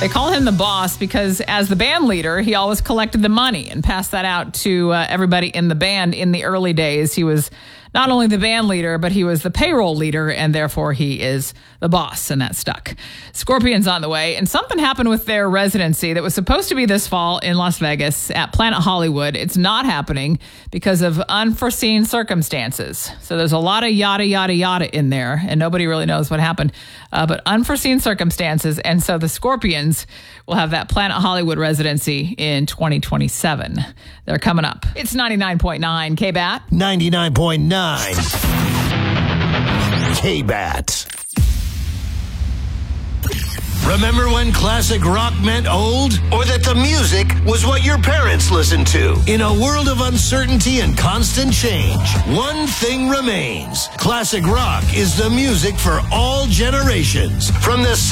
They call him the boss because as the band leader, he always collected the money and passed that out to everybody in the band. In the early days, he was not only the band leader, but he was the payroll leader, and therefore he is the boss, and that stuck. Scorpions on the way, and something happened with their residency that was supposed to be this fall in Las Vegas at Planet Hollywood. It's not happening because of unforeseen circumstances. So there's a lot of yada, yada, yada in there, and nobody really knows what happened. But unforeseen circumstances, and so the Scorpions will have that Planet Hollywood residency in 2027. They're coming up. It's 99.9 KBAT. 99.9 KBAT. Remember when classic rock meant old? Or that the music was what your parents listened to? In a world of uncertainty and constant change, one thing remains. Classic rock is the music for all generations. From the